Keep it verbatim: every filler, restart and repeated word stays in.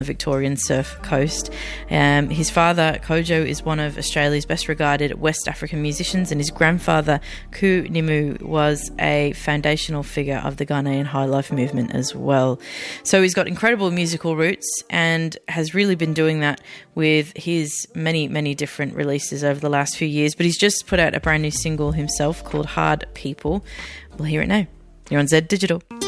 the Victorian surf coast. Um, his father, Kojo, is one of Australia's best regarded West African musicians, and his grandfather, Ku Nimu, was a foundational figure of the Ghanaian high life movement as well. So he's got incredible musical roots and has really been doing that with his many, many different releases over the last few years. But he's just put out a brand new single himself called Hard People. We'll hear it now. You're on Z Digital.